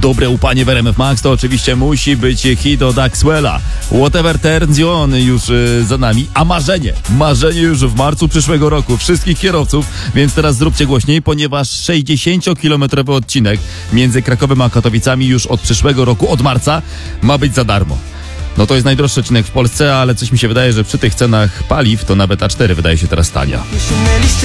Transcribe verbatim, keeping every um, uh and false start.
dobre upanie w R M F Max to oczywiście musi być hit od Axwella. Whatever turns you on już yy, za nami, a marzenie, marzenie już w marcu przyszłego roku wszystkich kierowców, więc teraz zróbcie głośniej, ponieważ sześćdziesięciokilometrowy odcinek między Krakowem a Katowicami już od przyszłego roku, od marca, ma być za darmo. No to jest najdroższy odcinek w Polsce, ale coś mi się wydaje, że przy tych cenach paliw to nawet A cztery wydaje się teraz tania.